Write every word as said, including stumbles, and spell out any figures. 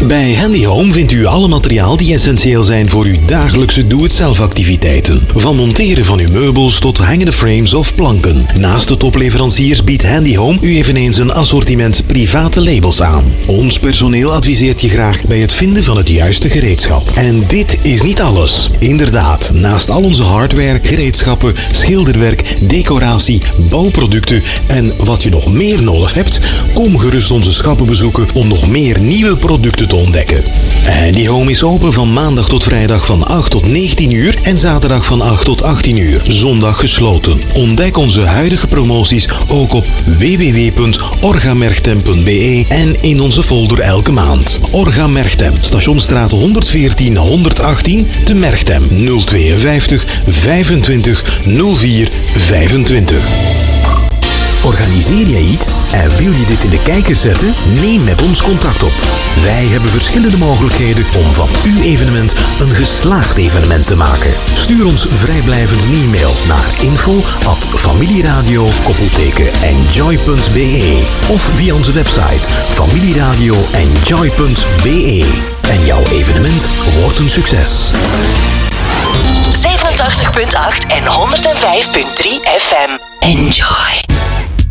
Bij Handy Home vindt u alle materiaal die essentieel zijn voor uw dagelijkse doe-het-zelf activiteiten. Van monteren van uw meubels tot hangende frames of planken. Naast de topleveranciers biedt Handy Home u eveneens een assortiment private labels aan. Ons personeel adviseert je graag bij het vinden van het juiste gereedschap. En dit is niet alles. Inderdaad, naast al onze hardware, gereedschappen, schilderwerk, decoratie, bouwproducten en wat je nog meer nodig hebt, kom gerust onze schappen bezoeken om nog meer nieuwe producten te ontdekken. Handy Home is open van maandag tot vrijdag van acht tot negentien uur en zaterdag van acht tot achttien uur. Zondag gesloten. Ontdek onze huidige promoties ook op w w w punt orgamerchtem punt b e en in onze folder elke maand. Orga Merchtem, Stationsstraat honderdveertien honderdachttien te Merchtem, nul tweeënvijftig vijfentwintig nul vier vijfentwintig. Organiseer jij iets en wil je dit in de kijker zetten? Neem met ons contact op. Wij hebben verschillende mogelijkheden om van uw evenement een geslaagd evenement te maken. Stuur ons vrijblijvend een e-mail naar info at familieradio enjoy punt b e of via onze website familieradio enjoy punt b e. En jouw evenement wordt een succes. zevenentachtig punt acht en honderdvijf punt drie F M. Enjoy.